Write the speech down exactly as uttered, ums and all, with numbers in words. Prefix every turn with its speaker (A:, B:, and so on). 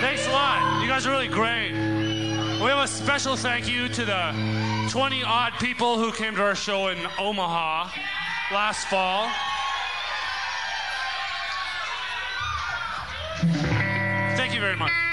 A: Thanks a lot. You guys are really great. We have a special thank you to the twenty odd people who came to our show in Omaha last fall. Thank you very much.